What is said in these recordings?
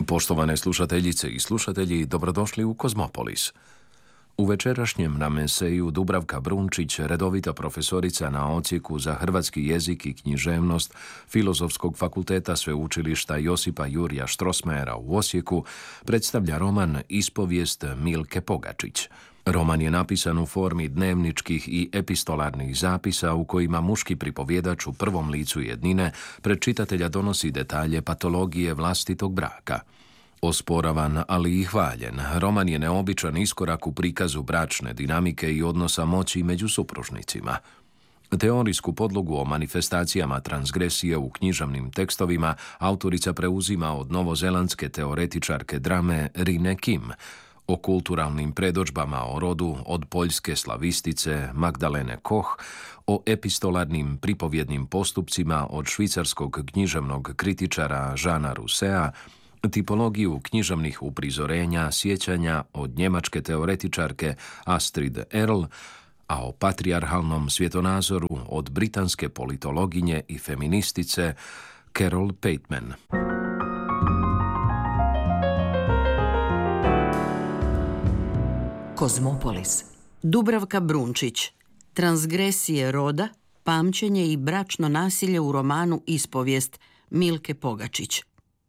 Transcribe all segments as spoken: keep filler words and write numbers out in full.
Poštovane slušateljice i slušatelji, dobrodošli u Kozmopolis. U večerašnjem nam eseju Dubravka Brunčić, redovita profesorica na odsjeku za hrvatski jezik i književnost Filozofskog fakulteta Sveučilišta Josipa Jurja Strossmayera u Osijeku, predstavlja roman Ispovijest Milke Pogačić. Roman je napisan u formi dnevničkih i epistolarnih zapisa u kojima muški pripovjedač u prvom licu jednine pred čitatelja donosi detalje patologije vlastitog braka. Osporavan, ali i hvaljen, roman je neobičan iskorak u prikazu bračne dinamike i odnosa moći među supružnicima. Teorijsku podlogu o manifestacijama transgresije u književnim tekstovima autorica preuzima od novozelandske teoretičarke drame Rine Kim, o kulturalnim predodžbama o rodu od poljske slavistice Magdalene Koch, o epistolarnim pripovjednim postupcima od švicarskog književnog kritičara Jeana Rousseau, tipologiju književnih uprizorenja sjećanja od njemačke teoretičarke Astrid Erl, a o patrijarhalnom svjetonazoru od britanske politologinje i feministice Carol Pateman. Kozmopolis. Dubravka Brunčić. Transgresije roda, pamćenje i bračno nasilje u romanu Ispovijest Milke Pogačić.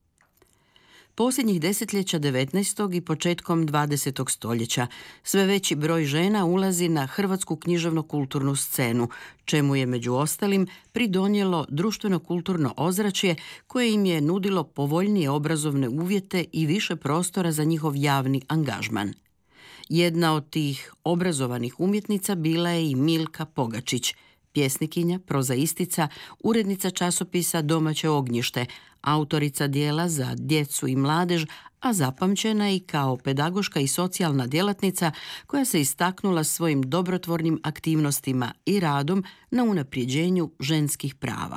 Posljednjih desetljeća devetnaestog i početkom dvadesetog stoljeća sve veći broj žena ulazi na hrvatsku književno-kulturnu scenu, čemu je među ostalim pridonijelo društveno-kulturno ozračje koje im je nudilo povoljnije obrazovne uvjete i više prostora za njihov javni angažman. Jedna od tih obrazovanih umjetnica bila je i Milka Pogačić, pjesnikinja, prozaistica, urednica časopisa Domaće ognjište, autorica dijela za djecu i mladež, a zapamćena i kao pedagoška i socijalna djelatnica koja se istaknula svojim dobrotvornim aktivnostima i radom na unapređenju ženskih prava.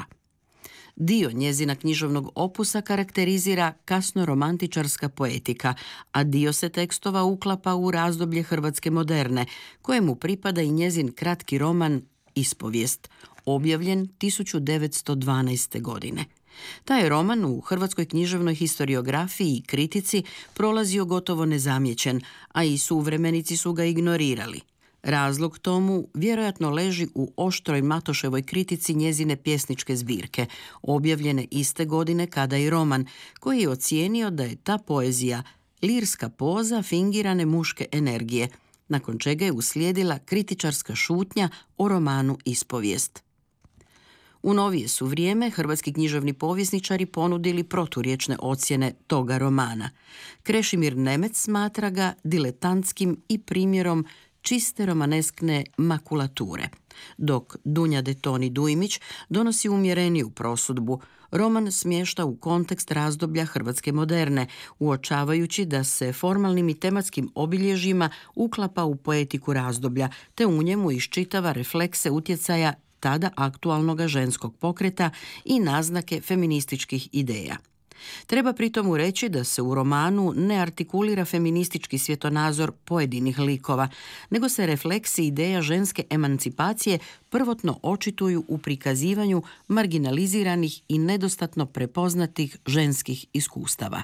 Dio njezina književnog opusa karakterizira kasno-romantičarska poetika, a dio se tekstova uklapa u razdoblje hrvatske moderne, kojemu pripada i njezin kratki roman Ispovijest, objavljen tisuću devetsto dvanaeste. godine. Taj je roman u hrvatskoj književnoj historiografiji i kritici prolazio gotovo nezamijećen, a i suvremenici su ga ignorirali. Razlog tomu vjerojatno leži u oštroj Matoševoj kritici njezine pjesničke zbirke, objavljene iste godine kada i roman, koji je ocijenio da je ta poezija lirska poza fingirane muške energije, nakon čega je uslijedila kritičarska šutnja o romanu Ispovijest. U novije su vrijeme hrvatski književni povjesničari ponudili proturječne ocjene toga romana. Krešimir Nemec smatra ga diletantskim i primjerom čiste romaneskne makulature, dok Dunja Detoni Dujmić donosi umjereniju prosudbu. Roman smješta u kontekst razdoblja hrvatske moderne, uočavajući da se formalnim i tematskim obilježjima uklapa u poetiku razdoblja, te u njemu iščitava reflekse utjecaja tada aktualnog ženskog pokreta i naznake feminističkih ideja. Treba pritomu reći da se u romanu ne artikulira feministički svjetonazor pojedinih likova, nego se refleksi ideja ženske emancipacije prvotno očituju u prikazivanju marginaliziranih i nedostatno prepoznatih ženskih iskustava.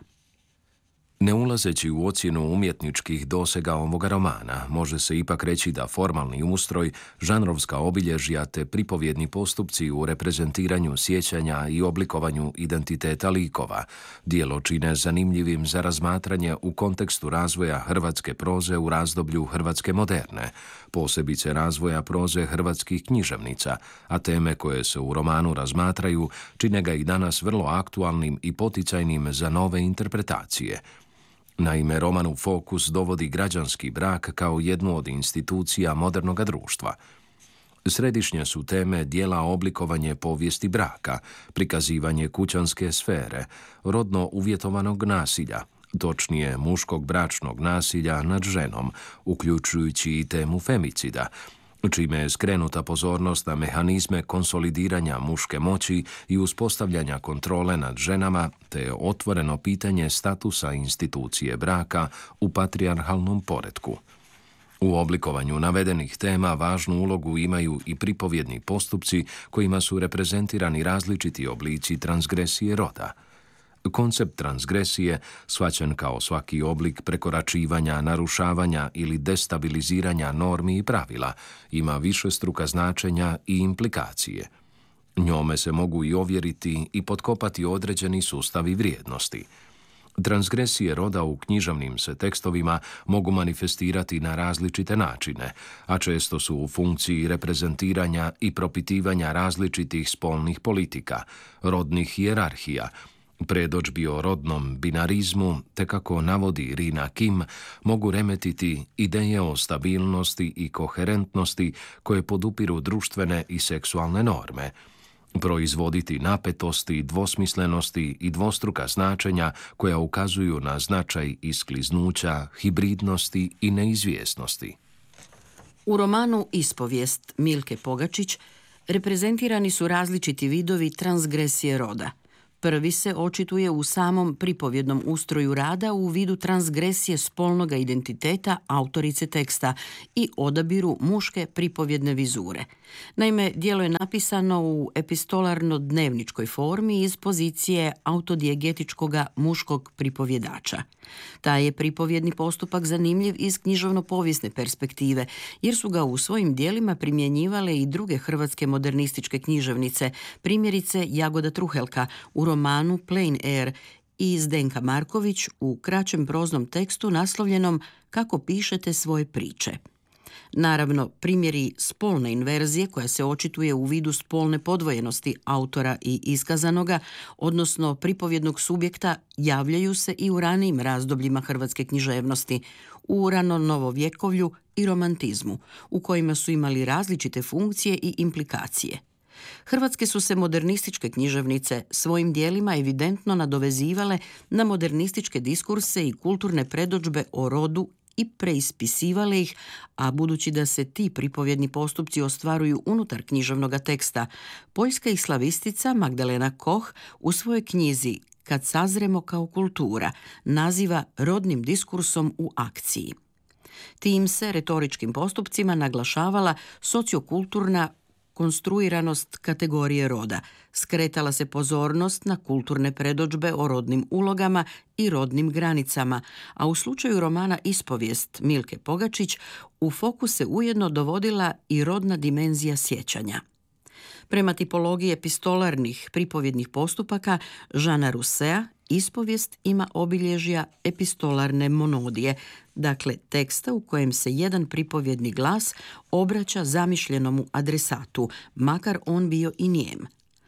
Ne ulazeći u ocjenu umjetničkih dosega ovoga romana, može se ipak reći da formalni ustroj, žanrovska obilježja te pripovjedni postupci u reprezentiranju sjećanja i oblikovanju identiteta likova djelo čine zanimljivim za razmatranje u kontekstu razvoja hrvatske proze u razdoblju hrvatske moderne, posebice razvoja proze hrvatskih književnica, a teme koje se u romanu razmatraju čine ga i danas vrlo aktualnim i poticajnim za nove interpretacije. Naime, roman u fokus dovodi građanski brak kao jednu od institucija modernog društva. Središnje su teme djela oblikovanje povijesti braka, prikazivanje kućanske sfere, rodno uvjetovanog nasilja, točnije muškog bračnog nasilja nad ženom, uključujući i temu femicida, čime je skrenuta pozornost na mehanizme konsolidiranja muške moći i uspostavljanja kontrole nad ženama, te je otvoreno pitanje statusa institucije braka u patrijarhalnom poretku. U oblikovanju navedenih tema važnu ulogu imaju i pripovjedni postupci kojima su reprezentirani različiti oblici transgresije roda. Koncept transgresije, shvaćen kao svaki oblik prekoračivanja, narušavanja ili destabiliziranja normi i pravila, ima višestruka značenja i implikacije. Njome se mogu i ovjeriti i potkopati određeni sustavi vrijednosti. Transgresije roda u književnim se tekstovima mogu manifestirati na različite načine, a često su u funkciji reprezentiranja i propitivanja različitih spolnih politika, rodnih hijerarhija, predodžbi o rodnom binarizmu, te kako navodi Rina Kim, mogu remetiti ideje o stabilnosti i koherentnosti koje podupiru društvene i seksualne norme, proizvoditi napetosti, dvosmislenosti i dvostruka značenja koja ukazuju na značaj iskliznuća, hibridnosti i neizvjesnosti. U romanu Ispovijest Milke Pogačić reprezentirani su različiti vidovi transgresije roda. Prvi se očituje u samom pripovjednom ustroju rada u vidu transgresije spolnoga identiteta autorice teksta i odabiru muške pripovjedne vizure. Naime, djelo je napisano u epistolarno-dnevničkoj formi iz pozicije autodijegetičkoga muškog pripovjedača. Taj je pripovjedni postupak zanimljiv iz književno-povijesne perspektive, jer su ga u svojim djelima primjenjivale i druge hrvatske modernističke književnice, primjerice Jagoda Truhelka u romanu Plain Air i Zdenka Marković u kraćem proznom tekstu naslovljenom Kako pišete svoje priče. Naravno, primjeri spolne inverzije koja se očituje u vidu spolne podvojenosti autora i iskazanoga, odnosno pripovjednog subjekta, javljaju se i u ranijim razdobljima hrvatske književnosti, u rano-novovjekovlju i romantizmu, u kojima su imali različite funkcije i implikacije. Hrvatske su se modernističke književnice svojim dijelima evidentno nadovezivale na modernističke diskurse i kulturne predodžbe o rodu i preispisivale ih, a budući da se ti pripovjedni postupci ostvaruju unutar književnoga teksta, poljska ih slavistica Magdalena Koch u svojoj knjizi Kad sazremo kao kultura naziva rodnim diskursom u akciji. Tim se retoričkim postupcima naglašavala sociokulturna konstruiranost kategorije roda, skretala se pozornost na kulturne predodžbe o rodnim ulogama i rodnim granicama, a u slučaju romana Ispovijest Milke Pogačić u fokus se ujedno dovodila i rodna dimenzija sjećanja. Prema tipologiji epistolarnih pripovjednih postupaka Jeana Rousseau, ispovijest ima obilježja epistolarne monodije, dakle teksta u kojem se jedan pripovjedni glas obraća zamišljenomu adresatu, makar on bio i nijem.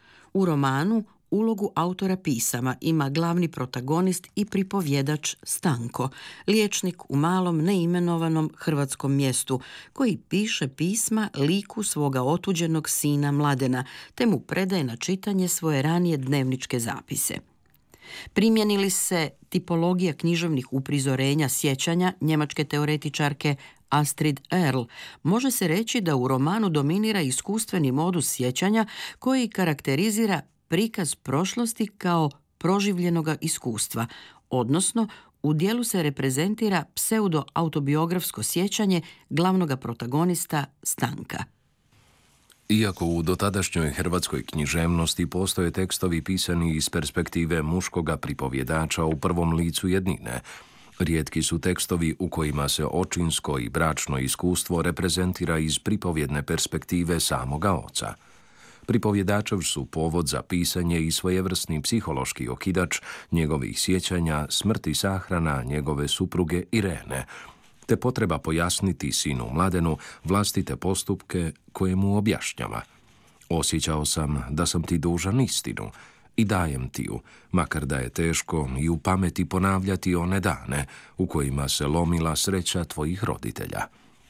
U romanu ulogu autora pisama ima glavni protagonist i pripovjedač Stanko, liječnik u malom neimenovanom hrvatskom mjestu, koji piše pisma liku svoga otuđenog sina Mladena, te mu predaje na čitanje svoje ranije dnevničke zapise. Primjeni li se tipologija književnih uprizorenja sjećanja njemačke teoretičarke Astrid Erl, može se reći da u romanu dominira iskustveni modus sjećanja koji karakterizira prikaz prošlosti kao proživljenoga iskustva, odnosno u dijelu se reprezentira pseudo-autobiografsko sjećanje glavnoga protagonista Stanka. Iako u dotadašnjoj hrvatskoj književnosti postoje tekstovi pisani iz perspektive muškoga pripovjedača u prvom licu jednine, rijetki su tekstovi u kojima se očinsko i bračno iskustvo reprezentira iz pripovjedne perspektive samoga oca. Pripovjedačev su povod za pisanje i svojevrsni psihološki okidač njegovih sjećanja, smrti sahrana njegove supruge Irene, te potreba pojasniti sinu Mladenu vlastite postupke koje mu objašnjava. Osjećao sam da sam ti dužan istinu i dajem ti ju, makar da je teško i u pameti ponavljati one dane u kojima se lomila sreća tvojih roditelja.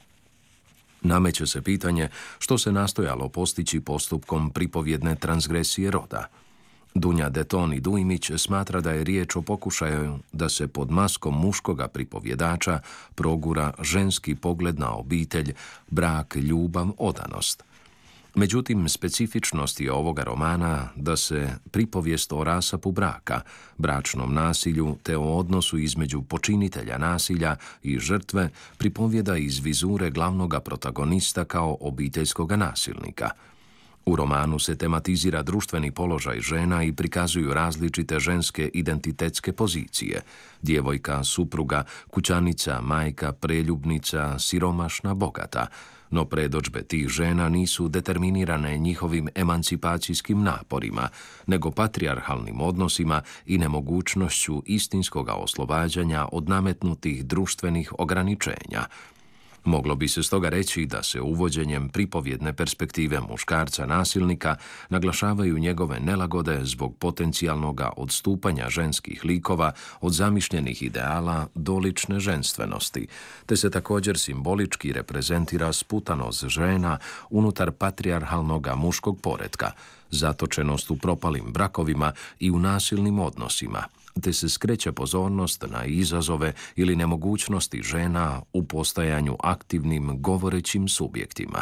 Nameće se pitanje što se nastojalo postići postupkom pripovjedne transgresije roda. Dunja Detoni Dujmić smatra da je riječ o pokušaju da se pod maskom muškoga pripovjedača progura ženski pogled na obitelj, brak, ljubav, odanost. Međutim, specifičnost je ovoga romana da se pripovijest o rasapu braka, bračnom nasilju te o odnosu između počinitelja nasilja i žrtve pripovjeda iz vizure glavnoga protagonista kao obiteljskoga nasilnika. U romanu se tematizira društveni položaj žena i prikazuju različite ženske identitetske pozicije. Djevojka, supruga, kućanica, majka, preljubnica, siromašna, bogata. No predodžbe tih žena nisu determinirane njihovim emancipacijskim naporima, nego patrijarhalnim odnosima i nemogućnošću istinskoga oslobađanja od nametnutih društvenih ograničenja. Moglo bi se stoga reći da se uvođenjem pripovjedne perspektive muškarca nasilnika naglašavaju njegove nelagode zbog potencijalnog odstupanja ženskih likova od zamišljenih ideala do lične ženstvenosti, te se također simbolički reprezentira sputanost žena unutar patrijarhalnog muškog poretka, zatočenost u propalim brakovima i u nasilnim odnosima, te se skreće pozornost na izazove ili nemogućnosti žena u postajanju aktivnim govorećim subjektima.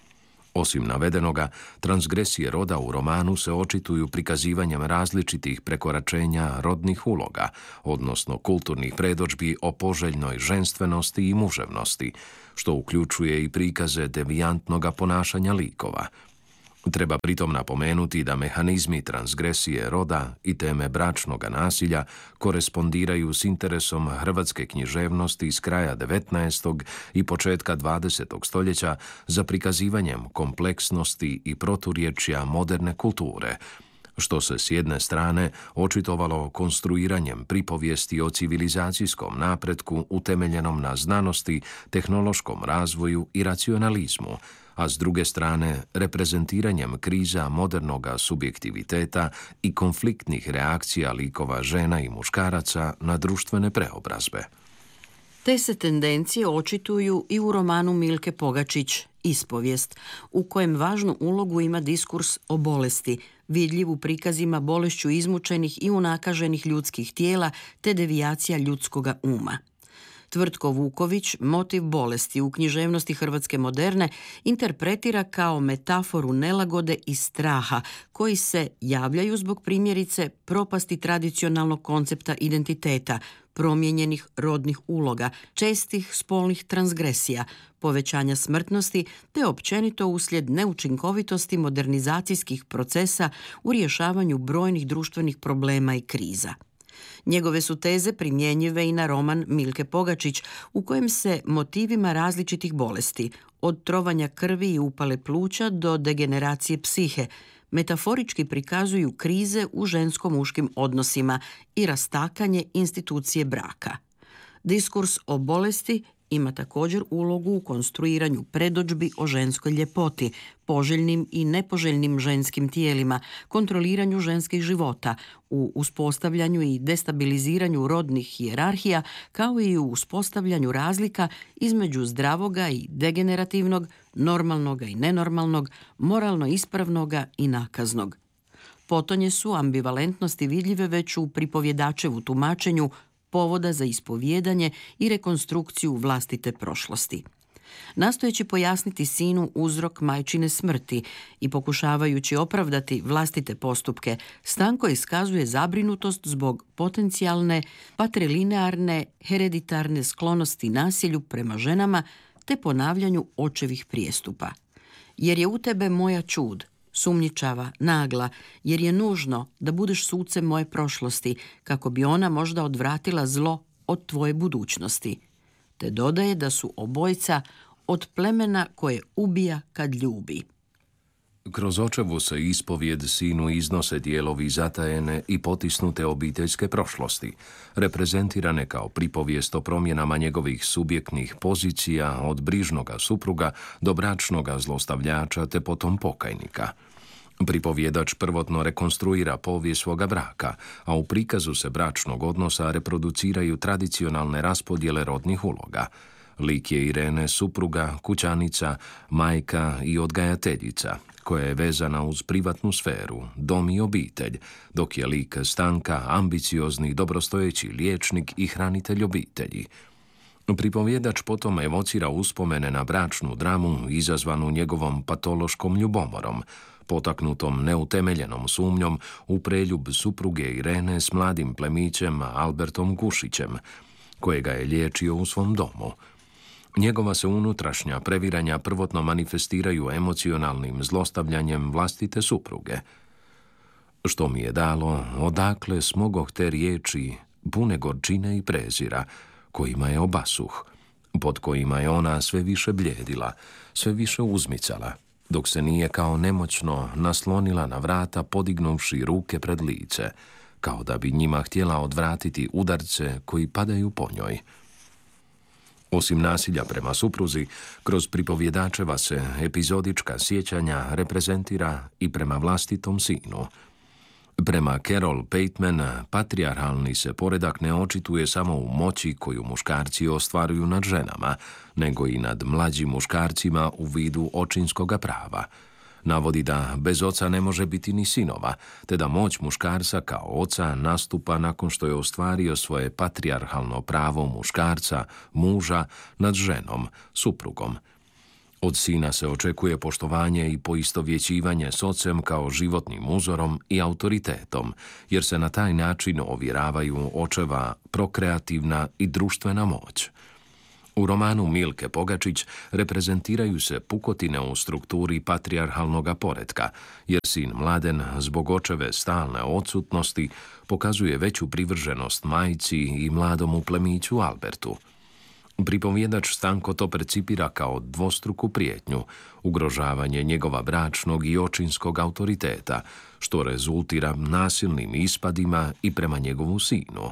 Osim navedenoga, transgresije roda u romanu se očituju prikazivanjem različitih prekoračenja rodnih uloga, odnosno kulturnih predodžbi o poželjnoj ženstvenosti i muževnosti, što uključuje i prikaze devijantnog ponašanja likova. Treba pritom napomenuti da mehanizmi transgresije roda i teme bračnog nasilja korespondiraju s interesom hrvatske književnosti iz kraja devetnaestog i početka dvadesetog stoljeća za prikazivanjem kompleksnosti i proturječja moderne kulture, što se s jedne strane očitovalo konstruiranjem pripovijesti o civilizacijskom napretku utemeljenom na znanosti, tehnološkom razvoju i racionalizmu, a s druge strane reprezentiranjem kriza modernog subjektiviteta i konfliktnih reakcija likova žena i muškaraca na društvene preobrazbe. Te se tendencije očituju i u romanu Milke Pogačić Ispovijest, u kojem važnu ulogu ima diskurs o bolesti, vidljiv u prikazima bolešću izmučenih i unakaženih ljudskih tijela te devijacija ljudskoga uma. Tvrtko Vuković motiv bolesti u književnosti hrvatske moderne interpretira kao metaforu nelagode i straha koji se javljaju zbog primjerice propasti tradicionalnog koncepta identiteta, promijenjenih rodnih uloga, čestih spolnih transgresija, povećanja smrtnosti te općenito uslijed neučinkovitosti modernizacijskih procesa u rješavanju brojnih društvenih problema i kriza. Njegove su teze primjenjive i na roman Milke Pogačić, u kojem se motivima različitih bolesti, od trovanja krvi i upale pluća do degeneracije psihe, metaforički prikazuju krize u žensko-muškim odnosima i rastakanje institucije braka. Diskurs o bolesti ima također ulogu u konstruiranju predodžbi o ženskoj ljepoti, poželjnim i nepoželjnim ženskim tijelima, kontroliranju ženskih života, u uspostavljanju i destabiliziranju rodnih hijerarhija, kao i u uspostavljanju razlika između zdravoga i degenerativnog, normalnoga i nenormalnog, moralno ispravnoga i nakaznog. Potonje su ambivalentnosti vidljive već u pripovjedačevu tumačenju povoda za ispovijedanje i rekonstrukciju vlastite prošlosti. Nastojeći pojasniti sinu uzrok majčine smrti i pokušavajući opravdati vlastite postupke, Stanko iskazuje zabrinutost zbog potencijalne patrilinearne hereditarne sklonosti nasilju prema ženama te ponavljanju očevih prijestupa. Jer je u tebe moja čud, sumnjičava, nagla, jer je nužno da budeš sucem moje prošlosti, kako bi ona možda odvratila zlo od tvoje budućnosti. Te dodaje da su obojca od plemena koje ubija kad ljubi. Kroz očevu se ispovijed sinu iznose dijelovi zatajene i potisnute obiteljske prošlosti, reprezentirane kao pripovijest o promjenama njegovih subjektnih pozicija od brižnoga supruga do bračnoga zlostavljača te potom pokajnika. Pripovjedač prvotno rekonstruira povijest svoga braka, a u prikazu se bračnog odnosa reproduciraju tradicionalne raspodjele rodnih uloga. Lik je Irene supruga, kućanica, majka i odgajateljica, koja je vezana uz privatnu sferu, dom i obitelj, dok je lik Stanka ambiciozni, dobrostojeći liječnik i hranitelj obitelji. Pripovjedač potom evocira uspomene na bračnu dramu izazvanu njegovom patološkom ljubomorom, potaknutom neutemeljenom sumnjom u preljub supruge Irene s mladim plemićem Albertom Gušićem, kojega je liječio u svom domu. Njegova se unutrašnja previranja prvotno manifestiraju emocionalnim zlostavljanjem vlastite supruge. Što mi je dalo, odakle smogoh te riječi, pune gorčine i prezira, kojima je obasuh, pod kojima je ona sve više bljedila, sve više uzmicala, dok se nije kao nemoćno naslonila na vrata podignuvši ruke pred lice, kao da bi njima htjela odvratiti udarce koji padaju po njoj. Osim nasilja prema supruzi, kroz pripovjedačeva se epizodička sjećanja reprezentira i prema vlastitom sinu. Prema Carol Pateman, patrijarhalni se poredak ne očituje samo u moći koju muškarci ostvaruju nad ženama, nego i nad mlađim muškarcima u vidu očinskoga prava. Navodi da bez oca ne može biti ni sinova, te da moć muškarca kao oca nastupa nakon što je ostvario svoje patrijarhalno pravo muškarca, muža, nad ženom, suprugom. Od sina se očekuje poštovanje i poistovjećivanje s ocem kao životnim uzorom i autoritetom, jer se na taj način ovjeravaju očeva prokreativna i društvena moć. U romanu Milke Pogačić reprezentiraju se pukotine u strukturi patrijarhalnog poretka, jer sin Mladen zbog očeve stalne odsutnosti pokazuje veću privrženost majci i mladom plemiću Albertu. Pripovjedač Stanko to percipira kao dvostruku prijetnju, ugrožavanje njegova bračnog i očinskog autoriteta, što rezultira nasilnim ispadima i prema njegovu sinu.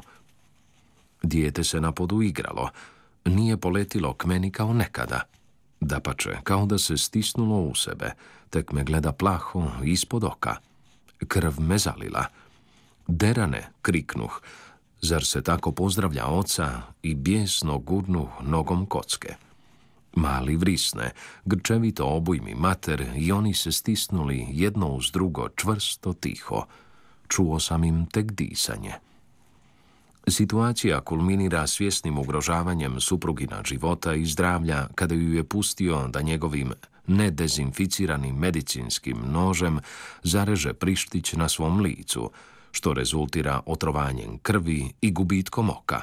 Dijete se na podu igralo, nije poletilo k meni kao nekada. Dapače, kao da se stisnulo u sebe, tek me gleda plaho ispod oka. Krv me zalila. Derane, kriknuh, zar se tako pozdravlja oca, i bijesno gurnuh nogom kocke. Mali vrisne, grčevito obujmi mater i oni se stisnuli jedno uz drugo čvrsto tiho. Čuo sam im tek disanje. Situacija kulminira svjesnim ugrožavanjem suprugina života i zdravlja kada ju je pustio da njegovim nedezinficiranim medicinskim nožem zareže prištić na svom licu, što rezultira otrovanjem krvi i gubitkom oka.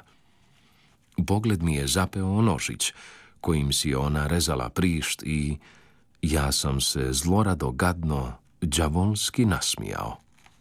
Pogled mi je zapeo nožić, kojim si ona rezala prišt i ja sam se zlorado gadno, đavolski nasmijao.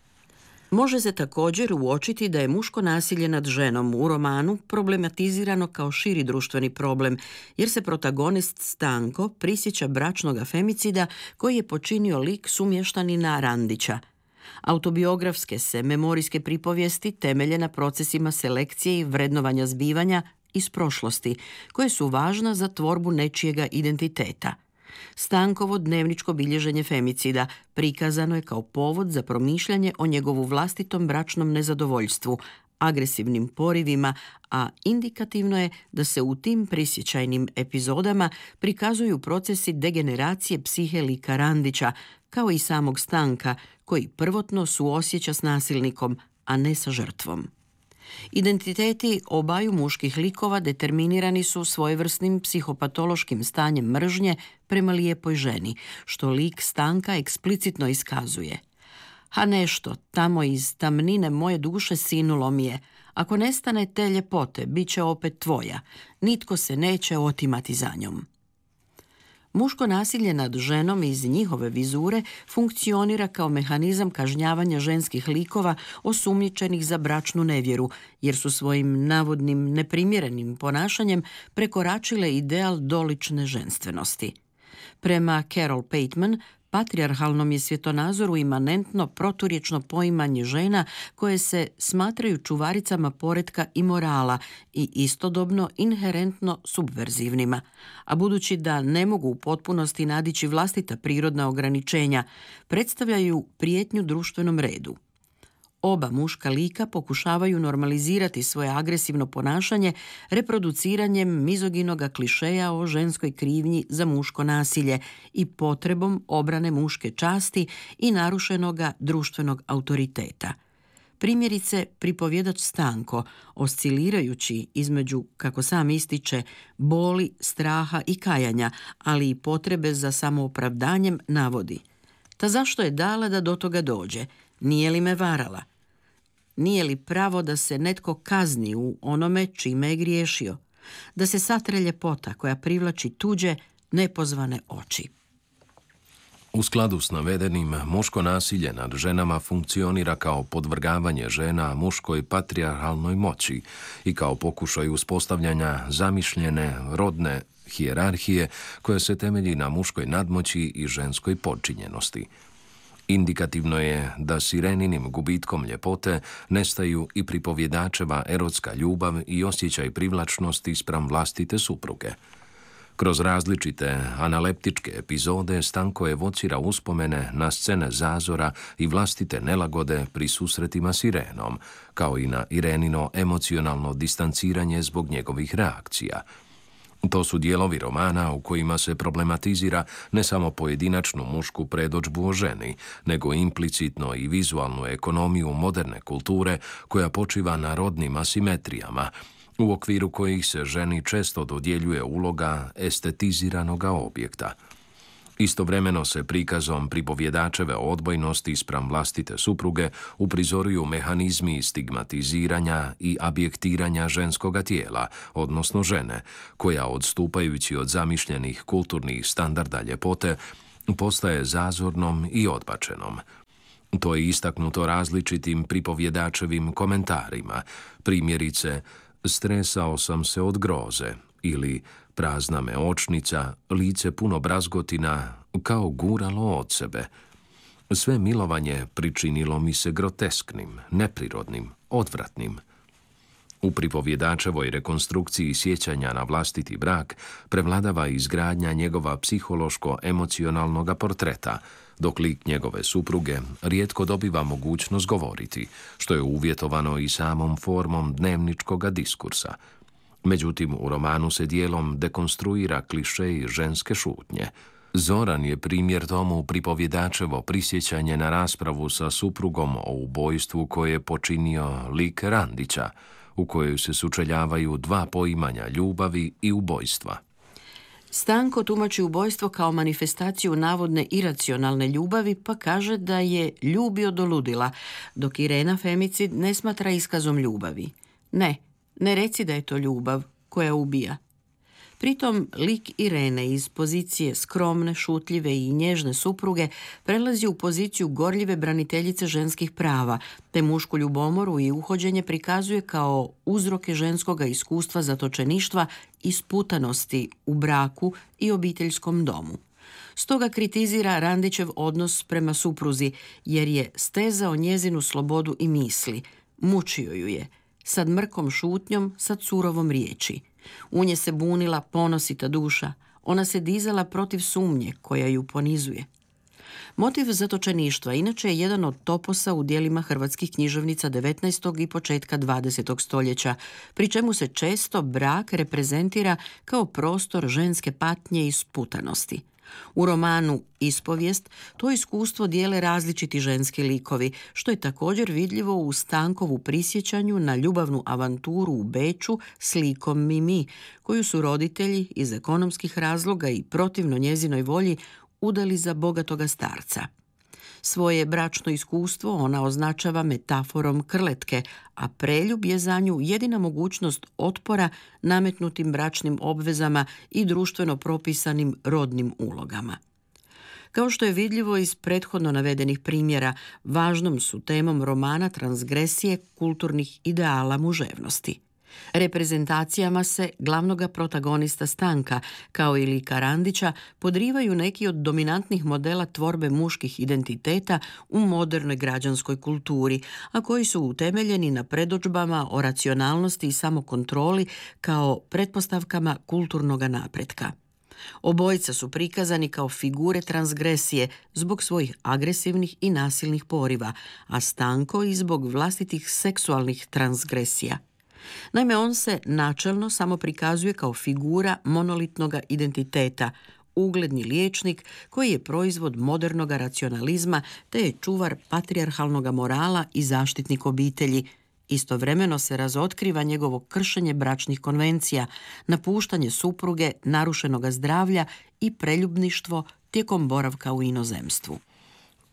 Može se također uočiti da je muško nasilje nad ženom u romanu problematizirano kao širi društveni problem, jer se protagonist Stanko prisjeća bračnog femicida koji je počinio lik sumještanina Randića. Autobiografske se memorijske pripovijesti temelje na procesima selekcije i vrednovanja zbivanja iz prošlosti, koje su važna za tvorbu nečijega identiteta. Stankovo dnevničko bilježenje femicida prikazano je kao povod za promišljanje o njegovu vlastitom bračnom nezadovoljstvu, agresivnim porivima, a indikativno je da se u tim prisjećajnim epizodama prikazuju procesi degeneracije psihe lika Randića, kao i samog Stanka, koji prvotno suosjeća s nasilnikom, a ne sa žrtvom. Identiteti obaju muških likova determinirani su svojevrsnim psihopatološkim stanjem mržnje prema lijepoj ženi, što lik Stanka eksplicitno iskazuje. A nešto, tamo iz tamnine moje duše sinulo mi je, ako nestane te ljepote, bit će opet tvoja, nitko se neće otimati za njom. Muško nasilje nad ženom iz njihove vizure funkcionira kao mehanizam kažnjavanja ženskih likova osumnjičenih za bračnu nevjeru, jer su svojim navodnim neprimjerenim ponašanjem prekoračile ideal dolične ženstvenosti. Prema Carol Pateman, patrijarhalnom je svjetonazoru imanentno proturječno poimanje žena koje se smatraju čuvaricama poretka i morala i istodobno inherentno subverzivnima, a budući da ne mogu u potpunosti nadići vlastita prirodna ograničenja, predstavljaju prijetnju društvenom redu. Oba muška lika pokušavaju normalizirati svoje agresivno ponašanje reproduciranjem mizoginoga klišeja o ženskoj krivnji za muško nasilje i potrebom obrane muške časti i narušenoga društvenog autoriteta. Primjerice, pripovjedač Stanko, oscilirajući između, kako sam ističe, boli, straha i kajanja, ali i potrebe za samoopravdanjem, navodi: "Ta zašto je dala da do toga dođe? Nije li me varala? Nije li pravo da se netko kazni u onome čime je griješio? da se satre ljepota koja privlači tuđe, nepozvane oči. U skladu s navedenim, muško nasilje nad ženama funkcionira kao podvrgavanje žena muškoj patrijarhalnoj moći i kao pokušaj uspostavljanja zamišljene rodne hijerarhije koja se temelji na muškoj nadmoći i ženskoj podčinjenosti. Indikativno je da Sireninim gubitkom ljepote nestaju i pripovjedačeva erotska ljubav i osjećaj privlačnosti spram vlastite supruge. Kroz različite analeptičke epizode Stanko evocira uspomene na scene zazora i vlastite nelagode pri susretima s Irenom, kao i na Irenino emocionalno distanciranje zbog njegovih reakcija. To su dijelovi romana u kojima se problematizira ne samo pojedinačnu mušku predodžbu o ženi, nego implicitno i vizualnu ekonomiju moderne kulture koja počiva na rodnim asimetrijama, u okviru kojih se ženi često dodjeljuje uloga estetiziranoga objekta. Istovremeno se prikazom pripovjedačeve odbojnosti spram vlastite supruge uprizoruju mehanizmi stigmatiziranja i abjektiranja ženskoga tijela, odnosno žene, koja, odstupajući od zamišljenih kulturnih standarda ljepote, postaje zazornom i odbačenom. To je istaknuto različitim pripovjedačevim komentarima, primjerice "Stresao sam se od groze" ili "Prazna me očnica, lice puno brazgotina, kao guralo od sebe. Sve milovanje pričinilo mi se grotesknim, neprirodnim, odvratnim." U pripovjedačevoj rekonstrukciji sjećanja na vlastiti brak prevladava izgradnja njegova psihološko-emocionalnoga portreta, dok lik njegove supruge rijetko dobiva mogućnost govoriti, što je uvjetovano i samom formom dnevničkoga diskursa. Međutim, u romanu se dijelom dekonstruira klišej ženske šutnje. Zoran je primjer tomu pripovjedačevo prisjećanje na raspravu sa suprugom o ubojstvu koje je počinio lik Randića, u kojoj se sučeljavaju dva poimanja ljubavi i ubojstva. Stanko tumači ubojstvo kao manifestaciju navodne iracionalne ljubavi, pa kaže da je ljubio do ludila, dok Irena femicid ne smatra iskazom ljubavi. Ne, ne reci da je to ljubav koja ubija. Pritom lik Irene iz pozicije skromne, šutljive i nježne supruge prelazi u poziciju gorljive braniteljice ženskih prava, te mušku ljubomoru i uhođenje prikazuje kao uzroke ženskoga iskustva zatočeništva i sputanosti u braku i obiteljskom domu. Stoga kritizira Randićev odnos prema supruzi, jer je stezao njezinu slobodu i misli, mučio ju je, sad mrkom šutnjom, sad surovom riječi. U nje se bunila ponosita duša, ona se dizala protiv sumnje koja ju ponizuje. Motiv zatočeništva inače je jedan od toposa u djelima hrvatskih književnica devetnaestog i početka dvadesetog stoljeća, pri čemu se često brak reprezentira kao prostor ženske patnje i sputanosti. U romanu Ispovijest to iskustvo dijele različiti ženski likovi, što je također vidljivo u Stankovu prisjećanju na ljubavnu avanturu u Beču s likom Mimi, koju su roditelji iz ekonomskih razloga i protivno njezinoj volji udali za bogatoga starca. Svoje bračno iskustvo ona označava metaforom krletke, a preljub je za nju jedina mogućnost otpora nametnutim bračnim obvezama i društveno propisanim rodnim ulogama. Kao što je vidljivo iz prethodno navedenih primjera, važnom su temom romana transgresije kulturnih ideala muževnosti. Reprezentacijama se glavnoga protagonista Stanka, kao i lika Randića, podrivaju neki od dominantnih modela tvorbe muških identiteta u modernoj građanskoj kulturi, a koji su utemeljeni na predodžbama o racionalnosti i samokontroli kao pretpostavkama kulturnog napretka. Obojica su prikazani kao figure transgresije zbog svojih agresivnih i nasilnih poriva, a Stanko i zbog vlastitih seksualnih transgresija. Naime, on se načelno samo prikazuje kao figura monolitnog identiteta, ugledni liječnik koji je proizvod modernog racionalizma te je čuvar patrijarhalnog morala i zaštitnik obitelji. Istovremeno se razotkriva njegovo kršenje bračnih konvencija, napuštanje supruge, narušenoga zdravlja i preljubništvo tijekom boravka u inozemstvu.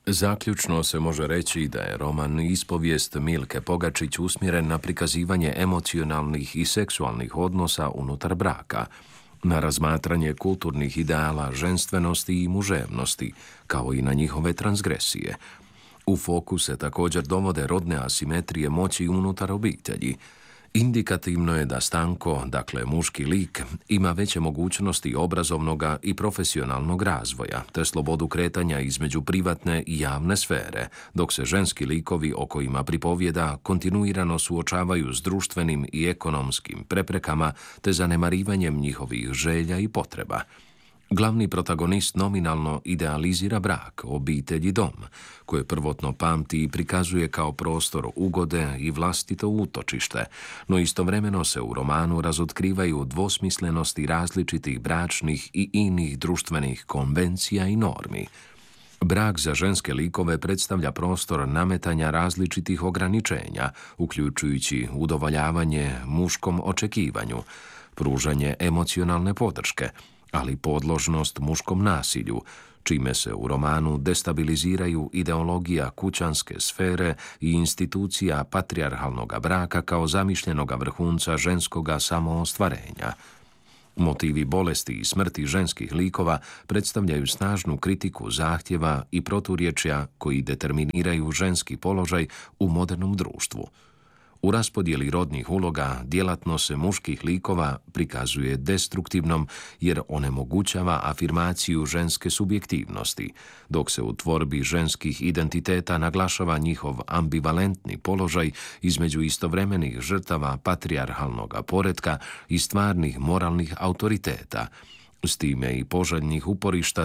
Zaključno se može reći da je roman Ispovijest Milke Pogačić usmjeren na prikazivanje emocionalnih i seksualnih odnosa unutar braka, na razmatranje kulturnih ideala ženstvenosti i muževnosti, kao i na njihove transgresije. U fokus se također dovode rodne asimetrije moći unutar obitelji. Indikativno je da Stanko, dakle muški lik, ima veće mogućnosti obrazovnog i profesionalnog razvoja, te slobodu kretanja između privatne i javne sfere, dok se ženski likovi o kojima pripovjeda kontinuirano suočavaju s društvenim i ekonomskim preprekama te zanemarivanjem njihovih želja i potreba. Glavni protagonist nominalno idealizira brak, obitelj i dom, koje prvotno pamti i prikazuje kao prostor ugode i vlastito utočište, no istovremeno se u romanu razotkrivaju dvosmislenosti različitih bračnih i inih društvenih konvencija i normi. Brak za ženske likove predstavlja prostor nametanja različitih ograničenja, uključujući udovoljavanje muškom očekivanju, pružanje emocionalne podrške, ali podložnost muškom nasilju, čime se u romanu destabiliziraju ideologija kućanske sfere i institucija patrijarhalnog braka kao zamišljenoga vrhunca ženskoga samoostvarenja. Motivi bolesti i smrti ženskih likova predstavljaju snažnu kritiku zahtjeva i proturječja koji determiniraju ženski položaj u modernom društvu. U raspodjeli rodnih uloga djelatnost se muških likova prikazuje destruktivnom jer onemogućava afirmaciju ženske subjektivnosti, dok se u tvorbi ženskih identiteta naglašava njihov ambivalentni položaj između istovremenih žrtava patrijarhalnog poretka i stvarnih moralnih autoriteta, s time i poželjnih uporišta